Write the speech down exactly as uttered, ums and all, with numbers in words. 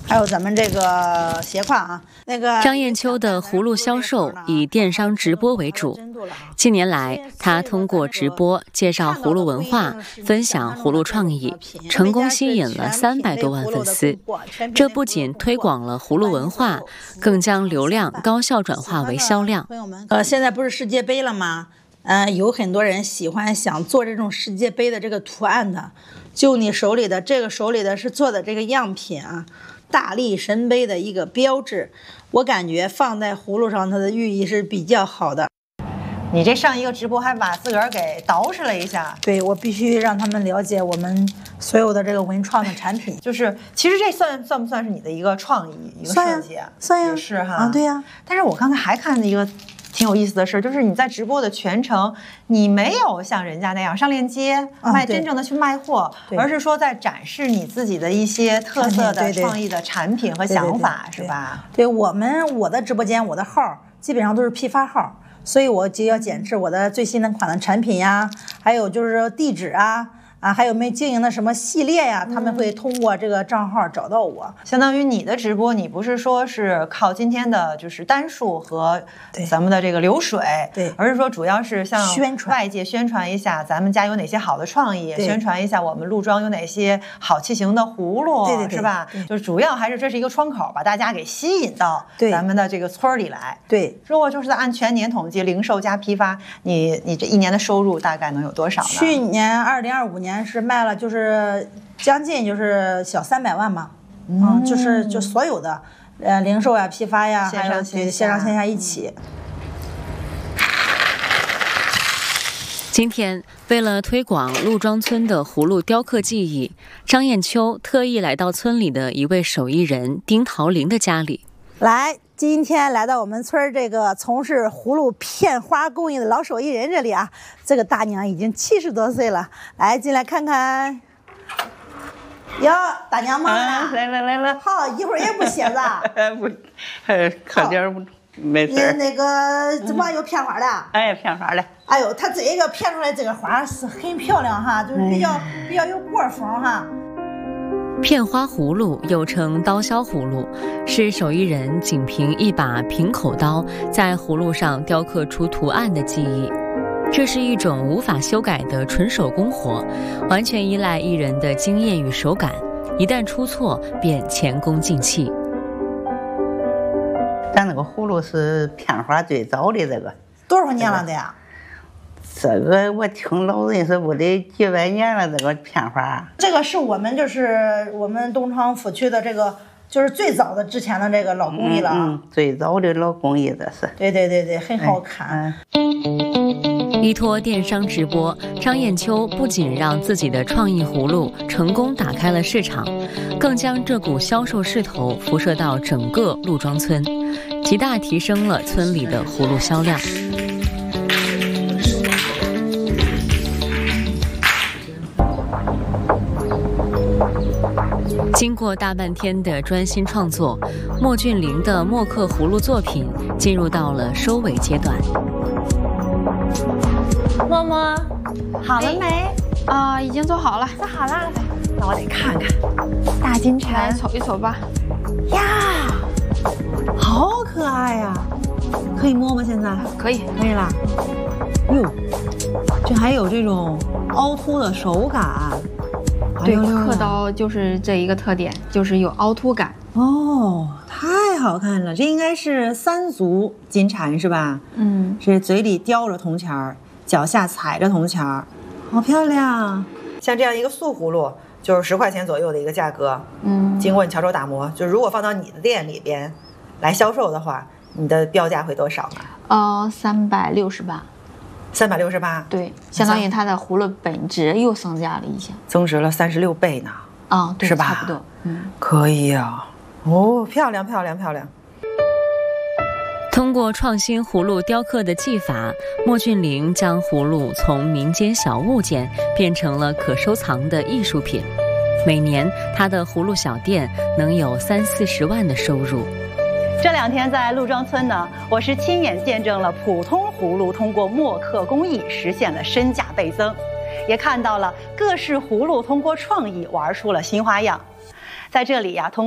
还有咱们这个斜挎啊，那个张艳秋的葫芦销售以电商直播为主。近年来，她通过直播介绍葫芦文化，分享葫芦创意，成功吸引了三百多万粉丝。这不仅推广了葫芦文化，更将流量高效转化为销量。 呃，现在不是世界杯了吗？嗯、呃，有很多人喜欢想做这种世界杯的这个图案的。就你手里的这个手里的是做的这个样品啊，大力神杯的一个标志，我感觉放在葫芦上它的寓意是比较好的。 你这上一个直播还把自个儿给捯饬了一下。 对，我必须让他们了解我们所有的这个文创的产品。 就是其实这算算不算是你的一个创意一个设计啊？ 算呀， 是哈。 啊，对呀。 但是我刚才还看了一个挺有意思的事，就是你在直播的全程，你没有像人家那样上链接、啊、卖真正的去卖货，而是说在展示你自己的一些特色的创意的产品和想法， 对对对对是吧？ 对，我们我的直播间，我的号基本上都是批发号，所以我就要检视我的最新的款的产品呀，还有就是说地址啊。啊，还有没有经营的什么系列呀？他们会通过这个账号找到我。 相当于你的直播，你不是说是靠今天的就是单数和咱们的这个流水， 对， 而是说主要是向宣传外界宣传一下咱们家有哪些好的创意，宣传一下我们陆庄有哪些好器型的葫芦， 对对对， 是吧？就是主要还是这是一个窗口，把大家给吸引到咱们的这个村里来。 对， 如果就是按全年统计，零售加批发，你你这一年的收入大概能有多少呢？ 去年二零二五年。是卖了，就是将近就是小三百万嘛，嗯，嗯就是就所有的，呃，零售呀、批发呀，还有对线上线下一起。 今天，为了推广陆庄村的葫芦雕刻技艺，张艳秋特意来到村里的一位手艺人丁桃林的家里。 来，今天来到我们村这个从事葫芦片花工艺的老手艺人这里啊，这个大娘已经七十多岁了，来进来看看。哟，大娘忙了， 来了来了， 好，一会儿也不歇着。 不，还可点不没事儿。 那个怎么有片花的？ 哎，片花的。 哎呦，它这个片出来这个花是很漂亮哈，就是比较、嗯、比较有国风哈。 片花葫芦又称刀削葫芦，是手艺人仅凭一把平口刀在葫芦上雕刻出图案的技艺。这是一种无法修改的纯手工活，完全依赖艺人的经验与手感，一旦出错便前功尽弃。 咱那个葫芦是片花最早的这个， 多少年了的呀？ 这个我听老人说不得几百年了，这个片花。 这个是我们就是我们东昌府区的这个就是最早的之前的这个老工艺了啊、 嗯嗯，最早的老工艺这是。 对对对对，很好看。 嗯、依托电商直播，张艳秋不仅让自己的创意葫芦成功打开了市场，更将这股销售势头辐射到整个陆庄村，极大提升了村里的葫芦销量。经过大半天的专心创作，莫俊玲的墨刻葫芦作品进入到了收尾阶段。 默默， 好了没？ 啊、呃，已经做好了。 做好了，那我得看看。大金蝉， 来瞅一瞅吧。 呀，好可爱呀！可以摸吗？现在可以， 可以啦。哟，这还有这种凹凸的手感。 对，刻刀就是这一个特点，就是有凹凸感。 哦，太好看了！这应该是三足金蝉是吧？ 嗯， 是嘴里叼着铜钱儿，脚下踩着铜钱儿，好漂亮。像这样一个素葫芦，就是十块钱左右的一个价格。 嗯， 经过你巧手打磨，就如果放到你的店里边来销售的话，你的标价会多少呢？ 呃，三百六十八。 三百六十八， 对，相当于它的葫芦本质又增加了一些， 增值了三十六倍呢。 啊、嗯，对， 是吧？ 差不多，嗯， 可以呀、啊。哦，漂亮漂亮漂亮。 通过创新葫芦雕刻的技法，莫俊玲将葫芦从民间小物件变成了可收藏的艺术品。每年，她的葫芦小店能有三四十万的收入。 这两天在陆庄村呢，我是亲眼见证了普通葫芦通过墨刻工艺实现了身价倍增，也看到了各式葫芦通过创意玩出了新花样。在这里呀、啊，通